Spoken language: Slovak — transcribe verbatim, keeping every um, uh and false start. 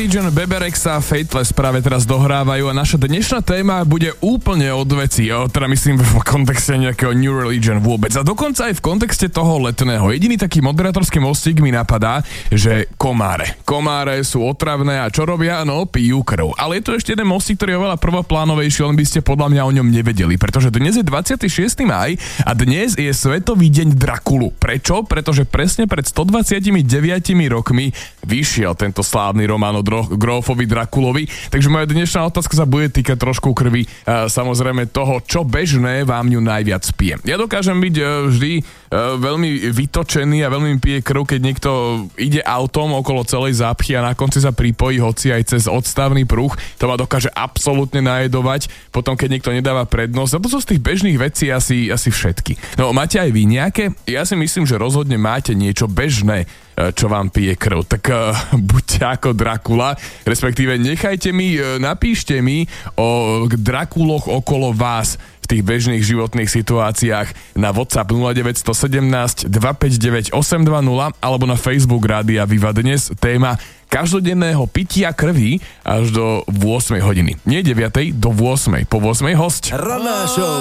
Legion, Beberexa a Fateless práve teraz dohrávajú a naša dnešná téma bude úplne od veci, jo? Teda myslím v kontexte nejakého New Religion vôbec a dokonca aj v kontexte toho letného. Jediný taký moderátorský mostík mi napadá, že komáre. Komáre sú otravné a čo robia? No, pijú krv. Ale je to ešte jeden mostík, ktorý je oveľa prvoplánovejší, len by ste podľa mňa o ňom nevedeli, pretože dnes je dvadsiateho šiesteho máj a dnes je Svetový deň Drakulu. Prečo? Pretože presne pred stodvadsaťdeväť rokmi vyšiel tento slávny román o Dro- Grófovi Drakulovi. Takže moja dnešná otázka sa bude týkať trošku krvi, a samozrejme toho, čo bežné vám ju najviac pije. Ja dokážem byť vždy veľmi vytočený a veľmi pije krv, keď niekto ide autom okolo celej zápchy a na konci sa pripojí hoci aj cez odstavný pruh. To ma dokáže absolútne najedovať. Potom, keď niekto nedáva prednosť. A to sú z tých bežných vecí asi, asi všetky. No, máte aj vy nejaké? Ja si myslím, že rozhodne máte niečo bežné, čo vám pije krv. Tak uh, buďte ako Drakula, respektíve nechajte mi, uh, napíšte mi o Drakuloch okolo vás v tých bežných životných situáciách na WhatsApp nula deväť jedna sedem dva päť deväť osem dva nula alebo na Facebook Rádia Viva dnes téma každodenného pitia krvi až do ôsmej hodiny. Nie deviatej, do ôsmej. Po ôsmej hosť. Ranná show.